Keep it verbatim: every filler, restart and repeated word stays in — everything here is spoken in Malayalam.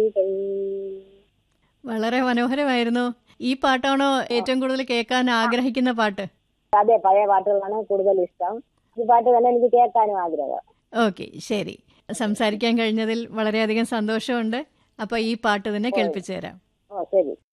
വളരെ മനോഹരമായിരുന്നു. ഈ പാട്ടാണോ ഏറ്റവും കൂടുതൽ കേൾക്കാൻ ആഗ്രഹിക്കുന്ന പാട്ട്? അതെ, പഴയ പാട്ടുകളാണ് കൂടുതൽ ഇഷ്ടം. ഈ പാട്ട് തന്നെ എനിക്ക് കേൾക്കാനും ആഗ്രഹം. ഓക്കെ, ശരി. സംസാരിക്കാൻ കഴിഞ്ഞതിൽ വളരെയധികം സന്തോഷമുണ്ട്. അപ്പൊ ഈ പാട്ട് തന്നെ ഓ കേൾപ്പിച്ചു തരാം. ഓ ശരി.